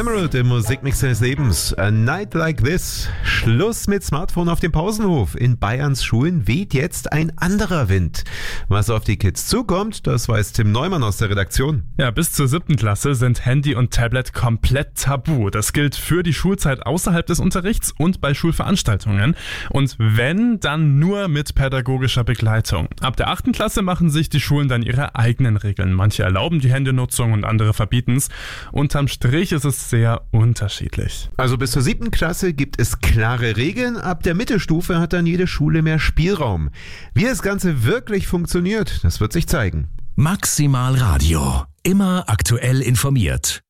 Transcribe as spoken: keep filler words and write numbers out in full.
Emerald im Musikmix des Lebens. A Night Like This. Schluss mit Smartphone auf dem Pausenhof. In Bayerns Schulen weht jetzt ein anderer Wind. Was auf die Kids zukommt, das weiß Tim Neumann aus der Redaktion. Ja, bis zur siebten Klasse sind Handy und Tablet komplett tabu. Das gilt für die Schulzeit außerhalb des Unterrichts und bei Schulveranstaltungen. Und wenn, dann nur mit pädagogischer Begleitung. Ab der achten Klasse machen sich die Schulen dann ihre eigenen Regeln. Manche erlauben die Handynutzung und andere verbieten es. Unterm Strich ist es sehr unterschiedlich. Also bis zur siebten Klasse gibt es klare Regeln. Ab der Mittelstufe hat dann jede Schule mehr Spielraum. Wie das Ganze wirklich funktioniert, das wird sich zeigen. Maximal Radio. Immer aktuell informiert.